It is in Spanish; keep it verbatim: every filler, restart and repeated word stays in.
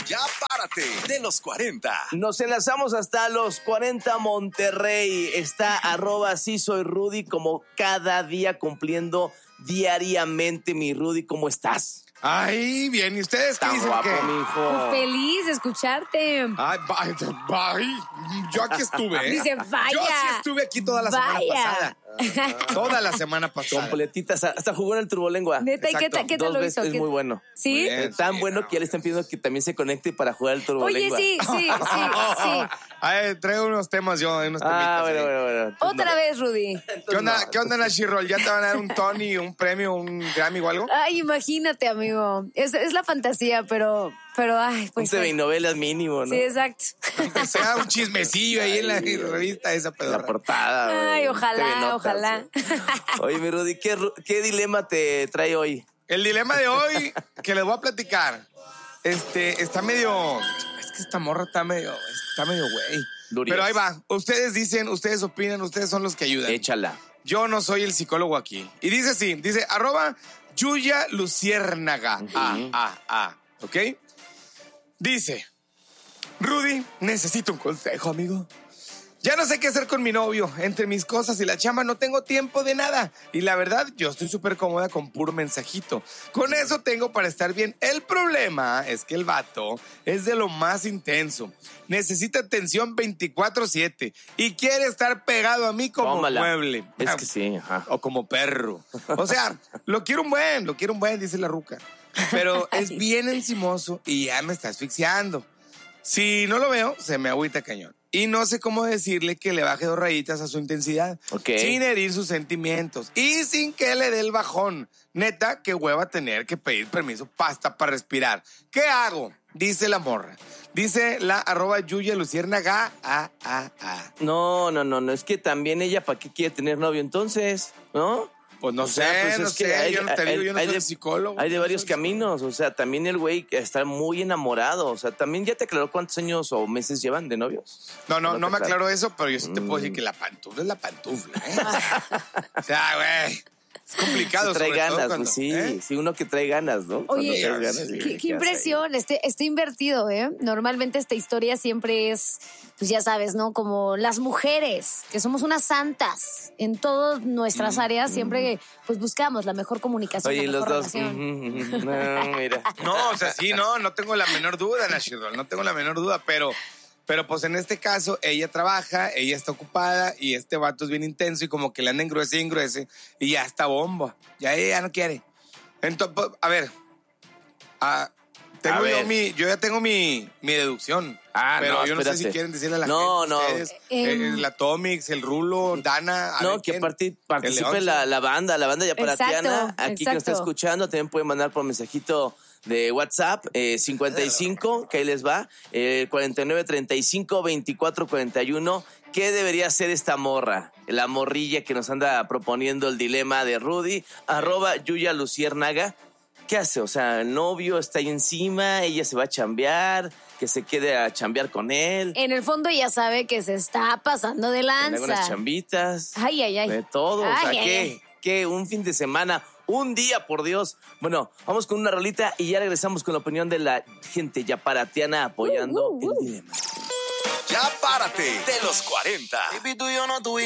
Ya párate de los cuarenta. Nos enlazamos hasta los cuarenta Monterrey. Está arroba sí soy Rudy como cada día cumpliendo diariamente. Mi Rudy, ¿cómo estás? Ay, bien. ¿Y ustedes qué Tan dicen? guapo, ¿Qué? mijo. Feliz de escucharte. Ay, vaya, vaya. Yo aquí estuve, ¿eh? Dice, vaya. Yo sí estuve aquí toda la Vaya. semana pasada. Toda la semana pasada. Completita, hasta, hasta jugó en el turbolengua. Neta, ¿y qué, Exacto. tal- qué tal Dos lo veces, hizo? es ¿Qué- muy bueno. ¿Sí? Muy bien. Eh, tan sí, bueno no. que ya le están pidiendo que también se conecte para jugar el Oye, turbolengua. sí, sí, sí, sí. Ay, traigo unos temas yo, unos Ah, temitas bueno, ahí. bueno, bueno. Otra vez, Rudy. ¿Qué onda, ¿Qué onda, Nashi Roll? ¿Ya te van a dar un Tony, un premio, un Grammy o algo? Ay, imagínate, amigo. Es, es la fantasía, pero, pero, ay, Un pues. T V y novelas mínimo, ¿no? Sí, exacto. Que sea un chismecillo ahí en la revista esa La pedorra. portada. Ay, güey. ojalá, T V Notas, ojalá. güey. Oye, mi Rudy, ¿qué, ru- ¿qué dilema te trae hoy? El dilema de hoy que les voy a platicar, este, está medio, es que esta morra está medio, está medio güey. Durías. Pero ahí va. Ustedes dicen, ustedes opinan, ustedes son los que ayudan. Échala. Yo no soy el psicólogo aquí. Y dice así, dice, arroba Yuya Luciérnaga. Ah, ah, ah. ¿Ok? Dice, Rudy, necesito un consejo, amigo. Ya no sé qué hacer con mi novio. Entre mis cosas y la chamba no tengo tiempo de nada. Y la verdad, yo estoy súper cómoda con puro mensajito. Con eso tengo para estar bien. El problema es que el vato es de lo más intenso. Necesita atención veinticuatro siete y quiere estar pegado a mí como Tómala. mueble. Es que sí, ajá. O como perro. O sea, lo quiero un buen, lo quiero un buen, dice la ruca. Pero es bien encimoso y ya me está asfixiando. Si no lo veo, se me agüita cañón. Y no sé cómo decirle que le baje dos rayitas a su intensidad. Ok. Sin herir sus sentimientos. Y sin que le dé el bajón. Neta, qué hueva tener que pedir permiso pasta para respirar. ¿Qué hago? Dice la morra. Dice la arroba Yuya Luciérnaga. Ah, ah, ah. No, no, no, no. Es que también ella, ¿para qué quiere tener novio entonces? ¿No? Pues no O sé, sea, pues no es que sé. hay- yo no te hay- digo, yo no hay soy de- psicólogo. Hay de yo no varios soy caminos. O sea, también el güey está muy enamorado. O sea, también ya te aclaró cuántos años o meses llevan de novios. No, no, No no te me aclaro. aclaro eso, pero yo sí te puedo decir que la pantufla es la pantufla, ¿eh? O sea, güey, es complicado. trae sobre todo ganas, cuando- pues sí. ¿eh? Sí, uno que trae ganas, ¿no? Cuando Oye, traes ganas, sí, sí, Qué, ¿qué qué impresión, este, está invertido, ¿eh? Normalmente esta historia siempre es, pues ya sabes, ¿no? Como las mujeres, que somos unas santas en todas nuestras áreas, siempre pues buscamos la mejor comunicación, Oye, y la los mejor dos. relación. ujú, ujú. No, mira. No, o sea, sí, no, no tengo la menor duda, Nashirol, no tengo la menor duda, pero, pero pues en este caso ella trabaja, ella está ocupada y este vato es bien intenso y como que le anda engruese y engruese y ya está bomba, ya ella ya no quiere. Entonces, pues, a ver, ah, tengo A yo ver. mi, yo ya tengo mi, mi deducción. Ah, pero no, yo no sé si espérate. quieren decirle a la No, gente, no. ustedes, Eh, eh, el Atomix, el Rulo, Dana. a No, ver que quién. parti- El participe León, la, sí. la banda, la banda ya para Exacto, Tiana. Aquí que nos está exacto. escuchando, también pueden mandar por mensajito de WhatsApp, eh, cincuenta y cinco, que ahí les va, eh, cuarenta y nueve, treinta y cinco, veinticuatro, cuarenta y uno. ¿Qué debería hacer esta morra? La morrilla que nos anda proponiendo el dilema de Rudy, arroba Yuya Luciérnaga. ¿Qué hace? O sea, el novio está ahí encima, ella se va a chambear, que se quede a chambear con él. En el fondo ya sabe que se está pasando de Le haga unas lanza. chambitas. Ay, ay, ay. De todo. o sea, Ay, ay, ¿qué? ay. ¿Qué? Un fin de semana, un día, por Dios. Bueno, vamos con una rolita y ya regresamos con la opinión de la gente yaparatiana apoyando Uh, uh, uh. el dilema. Ya párate de los cuarenta. Baby, tú y yo no tuvimos